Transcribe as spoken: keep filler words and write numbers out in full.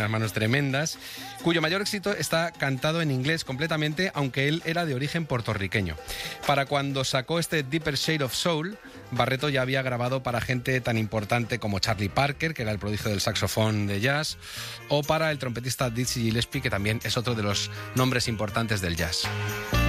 unas manos tremendas, cuyo mayor éxito está cantado en inglés completamente, aunque él era de origen puertorriqueño. Para cuando sacó este Deeper Shade of Soul, Barreto ya había grabado para gente tan importante como Charlie Parker, que era el prodigio del saxofón de jazz, o para el trompetista Dizzy Gillespie, que también es otro de los nombres importantes del jazz.